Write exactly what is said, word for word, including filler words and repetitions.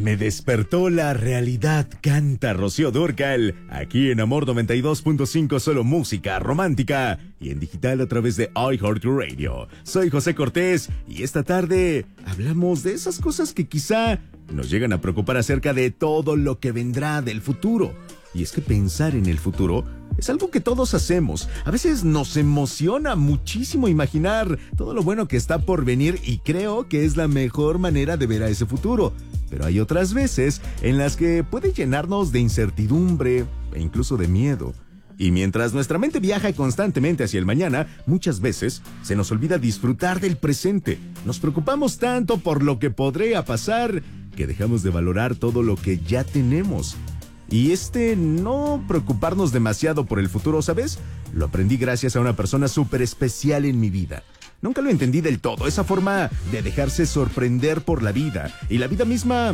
Me despertó la realidad, canta Rocío Dúrcal, aquí en Amor noventa y dos punto cinco, solo música romántica, y en digital a través de iHeartRadio. Soy José Cortés, y esta tarde hablamos de esas cosas que quizá nos llegan a preocupar acerca de todo lo que vendrá del futuro. Y es que pensar en el futuro es algo que todos hacemos. A veces nos emociona muchísimo imaginar todo lo bueno que está por venir y creo que es la mejor manera de ver a ese futuro. Pero hay otras veces en las que puede llenarnos de incertidumbre e incluso de miedo. Y mientras nuestra mente viaja constantemente hacia el mañana, muchas veces se nos olvida disfrutar del presente. Nos preocupamos tanto por lo que podría pasar que dejamos de valorar todo lo que ya tenemos. Y este no preocuparnos demasiado por el futuro, ¿sabes? Lo aprendí gracias a una persona súper especial en mi vida. Nunca lo entendí del todo, esa forma de dejarse sorprender por la vida. Y la vida misma